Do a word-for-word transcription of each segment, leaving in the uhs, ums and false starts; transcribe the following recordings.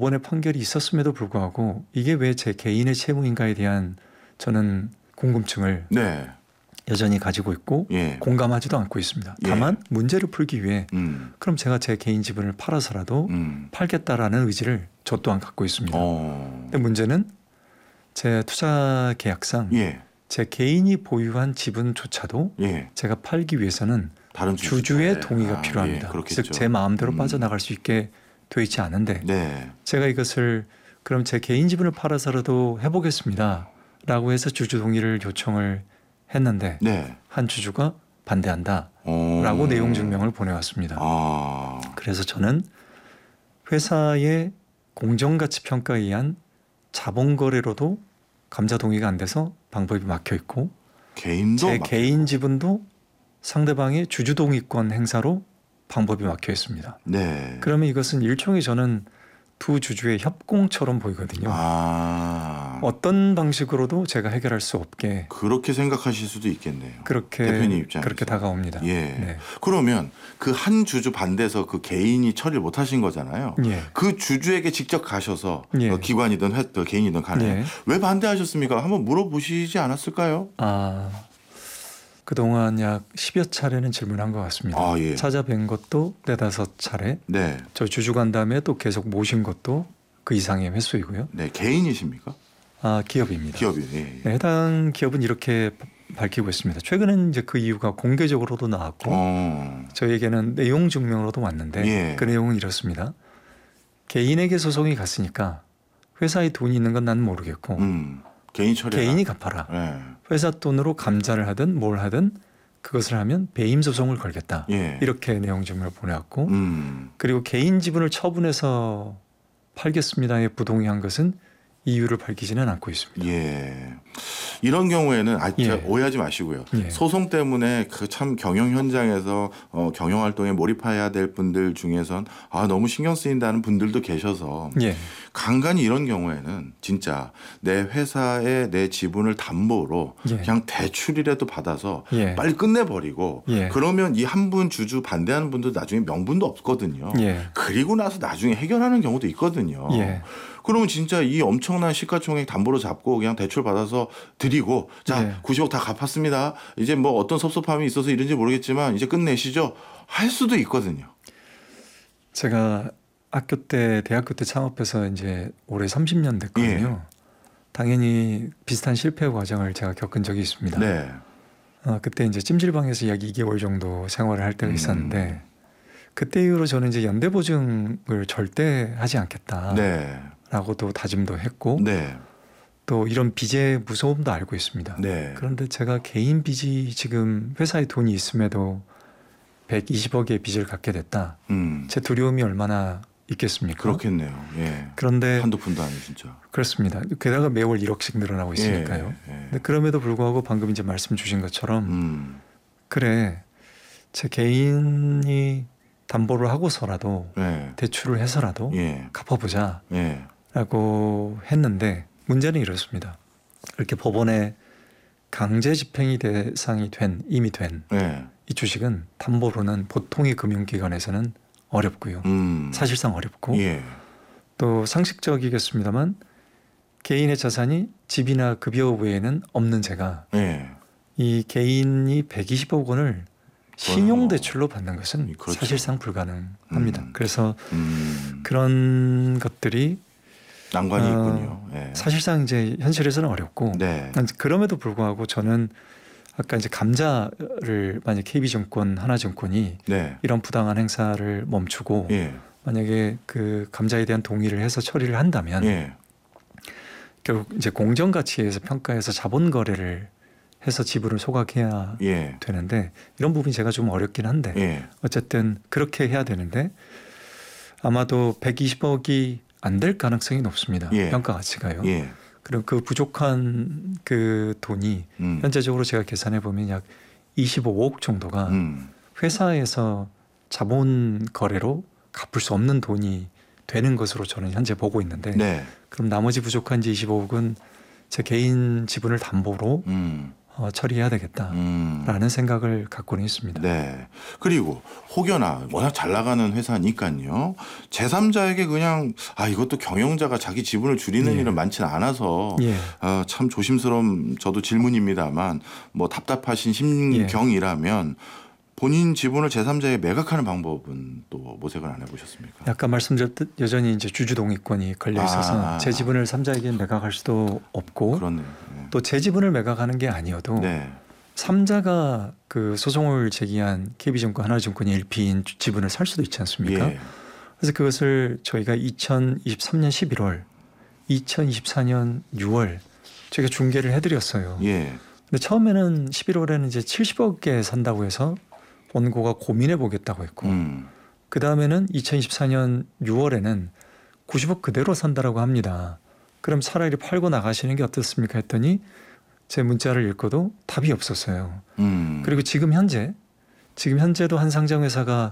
법원의 판결이 있었음에도 불구하고 이게 왜 제 개인의 채무인가에 대한 저는 궁금증을 네. 여전히 가지고 있고 예. 공감하지도 않고 있습니다. 다만 예. 문제를 풀기 위해 음. 그럼 제가 제 개인 지분을 팔아서라도 음. 팔겠다라는 의지를 저 또한 갖고 있습니다. 어. 근데 문제는 제 투자 계약상 예. 제 개인이 보유한 지분조차도 예. 제가 팔기 위해서는 다른 주주의 주주의 동의가 아, 필요합니다. 예, 그렇겠죠. 즉 제 마음대로 음. 빠져나갈 수 있게 돼 있지 않은데 네. 제가 이것을 그럼 제 개인 지분을 팔아서라도 해보겠습니다 라고 해서 주주 동의를 요청을 했는데 네. 한 주주가 반대한다 어. 라고 내용 증명을 보내왔습니다. 아. 그래서 저는 회사의 공정가치 평가에 의한 자본거래로도 감자 동의가 안 돼서 방법이 막혀 있고 개인도 제 막- 개인 지분도 상대방의 주주 동의권 행사로 방법이 막혀 있습니다. 네. 그러면 이것은 일종의 저는 두 주주의 협공처럼 보이거든요. 아. 어떤 방식으로도 제가 해결할 수 없게 그렇게 생각하실 수도 있겠네요. 그렇게 대표님 입장에서. 그렇게 다가옵니다. 예. 네. 그러면 그 한 주주 반대해서 그 개인이 처리를 못 하신 거잖아요. 예. 그 주주에게 직접 가셔서 예. 어, 기관이든 회, 어, 개인이든 간에 예. 왜 반대하셨습니까? 한번 물어보시지 않았을까요? 아 그동안 약 십여 차례는 질문한 것 같습니다. 아, 예. 찾아뵌 것도 네다섯 차례, 네. 저 주주 간담회 또 계속 모신 것도 그 이상의 횟수이고요. 네. 개인이십니까? 아 기업입니다. 기업이. 예. 예. 네, 해당 기업은 이렇게 밝히고 있습니다. 최근에는 이제 그 이유가 공개적으로도 나왔고 어. 저에게는 내용 증명으로도 왔는데 예. 그 내용은 이렇습니다. 개인에게 소송이 갔으니까 회사에 돈이 있는 건 난 모르겠고 음. 개인 처리. 개인이 갚아라. 예. 회사 돈으로 감자를 하든 뭘 하든 그것을 하면 배임 소송을 걸겠다. 예. 이렇게 내용 증명을 보내왔고 음. 그리고 개인 지분을 처분해서 팔겠습니다에 부동의한 것은 이유를 밝히지는 않고 있습니다. 예. 이런 경우에는 아, 예. 오해하지 마시고요. 예. 소송 때문에 그 참 경영 현장에서 어, 경영 활동에 몰입해야 될 분들 중에선 아 너무 신경 쓰인다는 분들도 계셔서 예. 간간히 이런 경우에는 진짜 내 회사의 내 지분을 담보로 예. 그냥 대출이라도 받아서 예. 빨리 끝내버리고 예. 그러면 이 한 분 주주 반대하는 분도 나중에 명분도 없거든요. 예. 그리고 나서 나중에 해결하는 경우도 있거든요. 예. 그러면 진짜 이 엄청난 시가총액 담보로 잡고 그냥 대출 받아서 드리고 자 예. 구십억 다 갚았습니다. 이제 뭐 어떤 섭섭함이 있어서 이런지 모르겠지만 이제 끝내시죠. 할 수도 있거든요. 제가 학교 때 대학교 때 창업해서 이제 올해 삼십 년 됐거든요. 예. 당연히 비슷한 실패 과정을 제가 겪은 적이 있습니다. 네. 어, 그때 이제 찜질방에서 약 이 개월 정도 생활을 할 때가 음. 있었는데 그때 이후로 저는 이제 연대 보증을 절대 하지 않겠다라고도 네. 다짐도 했고 네. 또 이런 빚의 무서움도 알고 있습니다. 네. 그런데 제가 개인 빚이 지금 회사에 돈이 있음에도 백이십억의 빚을 갖게 됐다. 음. 제 두려움이 얼마나 있겠습니까? 그렇겠네요. 예. 그런데 한두 푼도 아니고 진짜. 그렇습니다. 게다가 매월 일억씩 늘어나고 있으니까요. 예. 예. 근데 그럼에도 불구하고 방금 이제 말씀 주신 것처럼 음. 그래 제 개인이 담보를 하고서라도 예. 대출을 해서라도 예. 갚아보자 예. 라고 했는데 문제는 이렇습니다. 이렇게 법원에 강제 집행이 대상이 된 이미 된 이 예. 주식은 담보로는 보통의 금융기관에서는 어렵고요. 음. 사실상 어렵고 예. 또 상식적이겠습니다만 개인의 자산이 집이나 급여 외에는 없는 제가 예. 이 개인이 백이십억 원을 신용대출로 받는 것은 그렇죠. 사실상 불가능합니다. 음. 그래서 음. 그런 것들이 난관이 어, 있군요. 예. 사실상 이제 현실에서는 어렵고 네. 그럼에도 불구하고 저는 아까 이제 감자를 만약 케이비증권, 하나증권이 네. 이런 부당한 행사를 멈추고 예. 만약에 그 감자에 대한 동의를 해서 처리를 한다면 예. 결국 이제 공정가치에서 평가해서 자본 거래를 해서 지분을 소각해야 예. 되는데 이런 부분이 제가 좀 어렵긴 한데 예. 어쨌든 그렇게 해야 되는데 아마도 백이십억이 안 될 가능성이 높습니다. 예. 평가 가치가요. 예. 그럼 그 부족한 그 돈이 음. 현재적으로 제가 계산해 보면 약 이십오억 정도가 음. 회사에서 자본 거래로 갚을 수 없는 돈이 되는 것으로 저는 현재 보고 있는데 네. 그럼 나머지 부족한 이제 이십오억은 제 개인 지분을 담보로 음. 어, 처리해야 되겠다라는 음. 생각을 갖고는 있습니다. 네. 그리고 혹여나 워낙 잘 나가는 회사니까요. 제삼자에게 그냥 아 이것도 경영자가 자기 지분을 줄이는 예. 일은 많지는 않아서 예. 아, 참 조심스러운 저도 질문입니다만 뭐 답답하신 예. 심경이라면 본인 지분을 제삼자에 매각하는 방법은 또 모색을 안 해보셨습니까? 아까 말씀드렸듯 여전히 이제 주주동의권이 걸려 있어서 아, 제 지분을 삼자에게 매각할 수도 없고 그렇네요. 네. 또 제 지분을 매각하는 게 아니어도 네. 삼자가 그 소송을 제기한 케이비증권 하나증권이 엘피인 지분을 살 수도 있지 않습니까? 예. 그래서 그것을 저희가 이천이십삼년 십일월, 이천이십사년 유월 저희가 중개를 해드렸어요. 예. 근데 처음에는 십일월에는 이제 칠십억에 산다고 해서 원고가 고민해 보겠다고 했고, 음. 그 다음에는 이천이십사년 유월에는 구십억 그대로 산다라고 합니다. 그럼 차라리 팔고 나가시는 게 어떻습니까? 했더니 제 문자를 읽고도 답이 없었어요. 음. 그리고 지금 현재 지금 현재도 한 상장회사가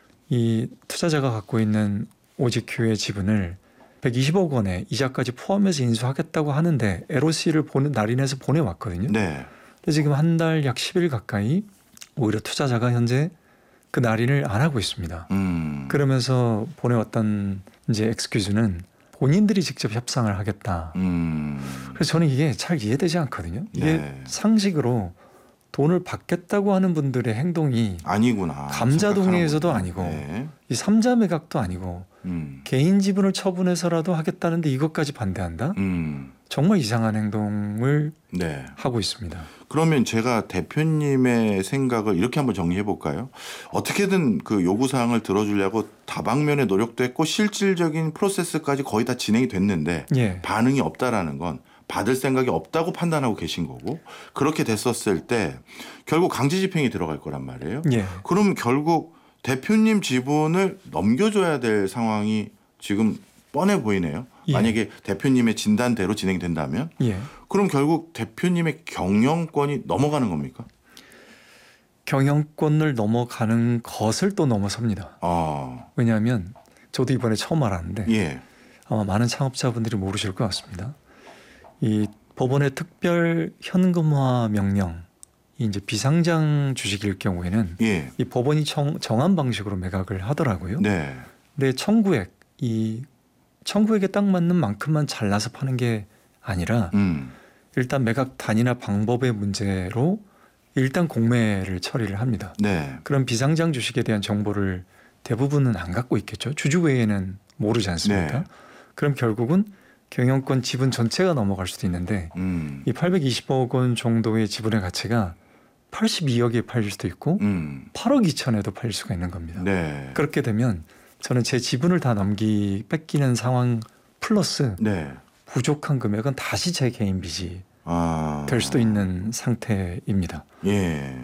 이 투자자가 갖고 있는 오지큐의 지분을 백이십억 원에 이자까지 포함해서 인수하겠다고 하는데 엘오씨를 보는 날인해서 보내왔거든요. 네. 근데 지금 한 달 약 십 일 가까이 오히려 투자자가 현재 그 날인을 안 하고 있습니다. 음. 그러면서 보내왔던 이제 엑스큐즈는 본인들이 직접 협상을 하겠다. 음. 그래서 저는 이게 잘 이해되지 않거든요. 이게 네. 상식으로 돈을 받겠다고 하는 분들의 행동이 아니구나. 감자동의에서도 생각하는군요. 아니고 네. 이 삼자 매각도 아니고 음. 개인 지분을 처분해서라도 하겠다는데 이것까지 반대한다? 음. 정말 이상한 행동을 네. 하고 있습니다. 그러면 제가 대표님의 생각을 이렇게 한번 정리해 볼까요? 어떻게든 그 요구 사항을 들어주려고 다방면의 노력도 했고 실질적인 프로세스까지 거의 다 진행이 됐는데 예. 반응이 없다라는 건 받을 생각이 없다고 판단하고 계신 거고 그렇게 됐었을 때 결국 강제 집행이 들어갈 거란 말이에요. 예. 그럼 결국 대표님 지분을 넘겨줘야 될 상황이 지금 뻔해 보이네요. 예. 만약에 대표님의 진단대로 진행된다면 예. 그럼 결국 대표님의 경영권이 넘어가는 겁니까? 경영권을 넘어가는 것을 또 넘어섭니다. 아, 왜냐하면 저도 이번에 처음 알았는데 예, 아마 많은 창업자분들이 모르실 것 같습니다. 이 법원의 특별 현금화 명령이 이제 비상장 주식일 경우에는 예, 이 법원이 정, 정한 방식으로 매각을 하더라고요. 네, 근데 청구액 이 청구액에 딱 맞는 만큼만 잘라서 파는 게 아니라 음, 일단 매각 단위나 방법의 문제로 일단 공매를 처리를 합니다. 네, 그럼 비상장 주식에 대한 정보를 대부분은 안 갖고 있겠죠. 주주 외에는 모르지 않습니까? 네. 그럼 결국은 경영권 지분 전체가 넘어갈 수도 있는데 음, 이 팔백이십억 원 정도의 지분의 가치가 팔십이억에 팔릴 수도 있고 음, 팔억 이천에도 팔릴 수가 있는 겁니다. 네, 그렇게 되면 저는 제 지분을 다 넘기 뺏기는 상황 플러스 네, 부족한 금액은 다시 제 개인 빚이 아, 될 수도 있는 상태입니다. 예,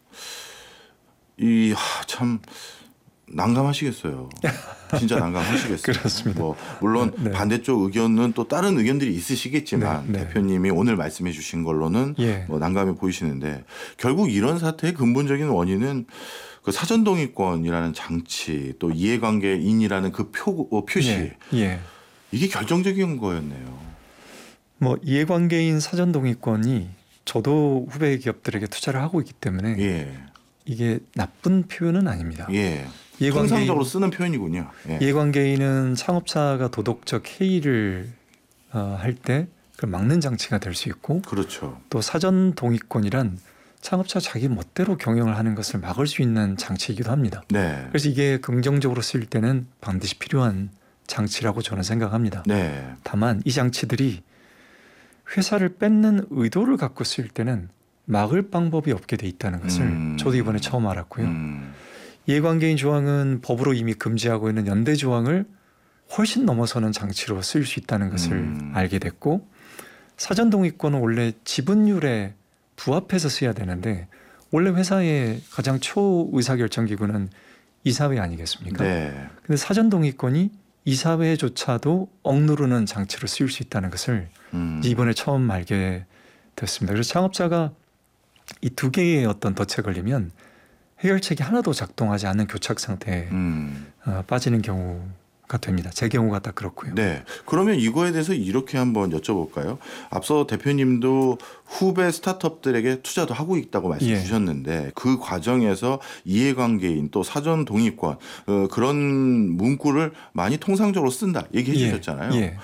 이 참 난감하시겠어요. 진짜 난감하시겠어요. 그렇습니다. 뭐 물론 네. 반대쪽 의견은 또 다른 의견들이 있으시겠지만 네, 네. 대표님이 오늘 말씀해 주신 걸로는 예. 뭐 난감해 보이시는데 결국 이런 사태의 근본적인 원인은 그 사전동의권이라는 장치 또 이해관계인이라는 그 표, 어, 표시 예. 예. 이게 결정적인 거였네요. 뭐 이해관계인 사전동의권이 저도 후배 기업들에게 투자를 하고 있기 때문에 예, 이게 나쁜 표현은 아닙니다. 예. 이해관계인, 통상적으로 쓰는 표현이군요. 예. 이해관계인은 창업자가 도덕적 해이를 어, 할 때 그걸 막는 장치가 될 수 있고 그렇죠. 또 사전동의권이란 창업자 자기 멋대로 경영을 하는 것을 막을 수 있는 장치이기도 합니다. 네, 그래서 이게 긍정적으로 쓰일 때는 반드시 필요한 장치라고 저는 생각합니다. 네, 다만 이 장치들이 회사를 뺏는 의도를 갖고 쓰일 때는 막을 방법이 없게 돼 있다는 것을 음. 저도 이번에 처음 알았고요. 음, 이해관계인 조항은 법으로 이미 금지하고 있는 연대 조항을 훨씬 넘어서는 장치로 쓰일 수 있다는 것을 음. 알게 됐고 사전동의권은 원래 지분율에 부합해서 써야 되는데 원래 회사의 가장 초의사결정기구는 이사회 아니겠습니까? 네, 근데 사전동의권이 이사회조차도 억누르는 장치로 쓰일 수 있다는 것을 음. 이번에 처음 알게 됐습니다. 그래서 창업자가 이 두 개의 어떤 덫에 걸리면 해결책이 하나도 작동하지 않는 교착 상태에 음. 어, 빠지는 경우가 됩니다. 제 경우가 딱 그렇고요. 네. 그러면 이거에 대해서 이렇게 한번 여쭤볼까요? 앞서 대표님도 후배 스타트업들에게 투자도 하고 있다고 말씀 예. 주셨는데 그 과정에서 이해관계인 또 사전 동의권 어, 그런 문구를 많이 통상적으로 쓴다 얘기해 예. 주셨잖아요. 예.